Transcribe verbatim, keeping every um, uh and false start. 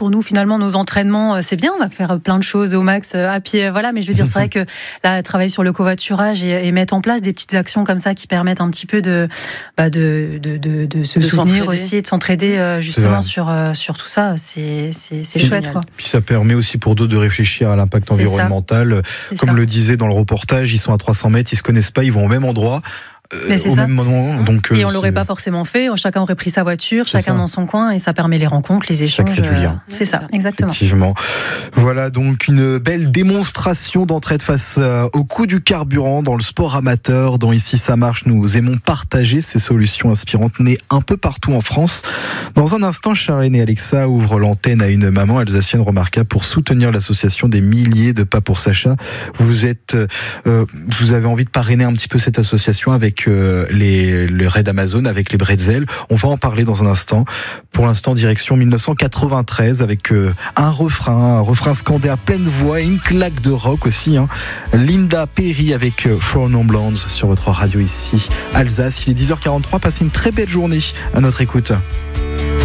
pour nous, finalement, nos entraînements, c'est bien, on va faire plein de choses au max à pied, voilà. Mais je veux dire, c'est vrai que là, travailler sur le covoiturage et, et mettre en place des petites actions comme ça qui permettent un petit peu de, bah, de, de, de, de se de soutenir aussi et de s'entraider justement sur, sur tout ça, c'est, c'est, c'est chouette, quoi. Puis ça permet aussi pour d'autres de réfléchir à l'impact c'est environnemental. ça. Comme ça. le disait dans le reportage, ils sont à trois cents mètres, ils se connaissent pas, ils vont au même endroit. Mais c'est au ça. même moment, donc, et on c'est... l'aurait pas forcément fait. Chacun aurait pris sa voiture, c'est chacun ça. dans son coin, et ça permet les rencontres, les échanges. Ça crée du lien. C'est ça, exactement. Effectivement. Voilà donc une belle démonstration d'entraide face au coût du carburant dans le sport amateur. Dans Ici ça marche, nous aimons partager ces solutions inspirantes nées un peu partout en France. Dans un instant, Charlène et Alexa ouvrent l'antenne à une maman alsacienne remarquable pour soutenir l'association des milliers de pas pour Sacha. Vous êtes, euh, vous avez envie de parrainer un petit peu cette association avec euh, les le raid Amazon, avec les bretzels. On va en parler dans un instant. Pour l'instant, direction dix-neuf cent quatre-vingt-treize avec euh, un refrain, un refrain scandé à pleine voix et une claque de rock aussi. Hein. Linda Perry avec euh, Four Non Blondes sur votre radio ici, Alsace. Il est dix heures quarante-trois. Passez une très belle journée à notre écoute.